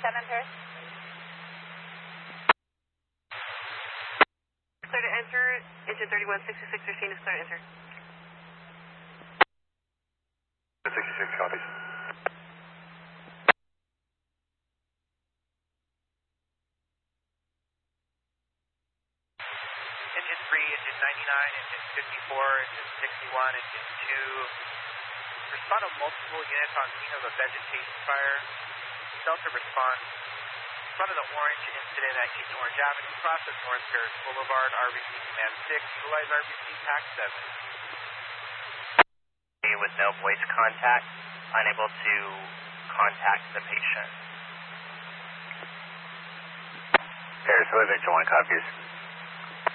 10 enter. Clear to enter. Engine 316613 is clear to enter. 66 copies. Engine 3, engine 99, engine 54, engine 61, engine 2. Respond to multiple units on scene of a vegetation fire. Delta response. Respond to the orange incident at East Orange Avenue, process North Paris Boulevard, RBC Command 6, utilize RBC TAC 7. With no voice contact, unable to contact the patient. Paris, Engine 1 copies.